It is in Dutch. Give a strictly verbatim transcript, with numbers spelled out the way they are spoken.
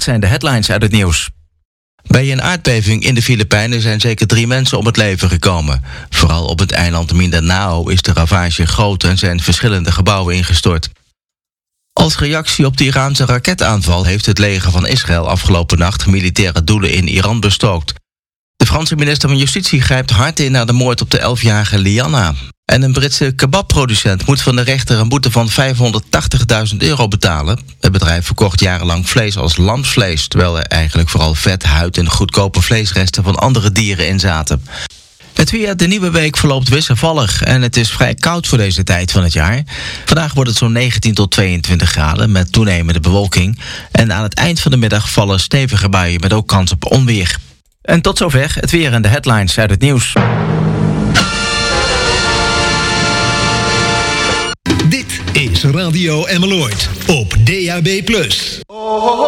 zijn de headlines uit het nieuws. Bij een aardbeving in de Filipijnen zijn zeker drie mensen om het leven gekomen. Vooral op het eiland Mindanao is de ravage groot en zijn verschillende gebouwen ingestort. Als reactie op de Iraanse raketaanval heeft het leger van Israël afgelopen nacht militaire doelen in Iran bestookt. De Franse minister van Justitie grijpt hard in naar de moord op de elfjarige Lianna. En een Britse kebabproducent moet van de rechter een boete van vijfhonderdtachtigduizend euro betalen. Het bedrijf verkocht jarenlang vlees als lamsvlees, terwijl er eigenlijk vooral vet, huid en goedkope vleesresten van andere dieren in zaten. Het weer, de nieuwe week verloopt wisselvallig en het is vrij koud voor deze tijd van het jaar. Vandaag wordt het zo'n negentien tot tweeëntwintig graden met toenemende bewolking. En aan het eind van de middag vallen stevige buien met ook kans op onweer. En tot zover het weer en de headlines uit het nieuws. Dit is Radio Emmeloord op D A B plus.